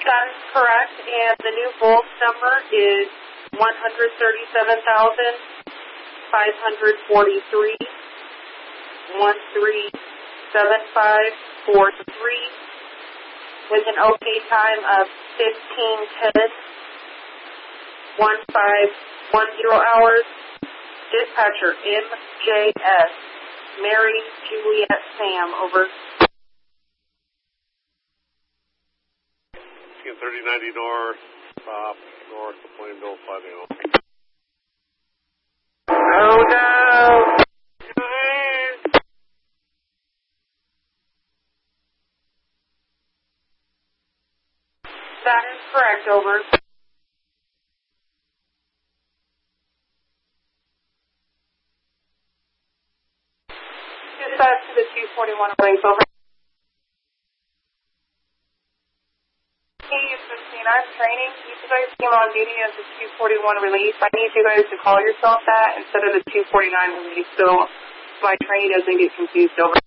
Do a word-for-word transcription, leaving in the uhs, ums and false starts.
That is correct, and the new Volts number is one hundred thirty-seven thousand five hundred forty-three, one three seven five four three, with an OK time of fifteen ten, one five one zero hours. Dispatcher M J S, Mary Juliet Sam, over. thirty ninety north, stop north of Plainville, Platinum. Oh no! That is correct, over. Dispatch to the two forty-one away, over. Hey, fifteen, I'm training. You guys came on duty as the two forty-one release. I need you guys to call yourself that instead of the two forty-nine release, so my training doesn't get confused, over.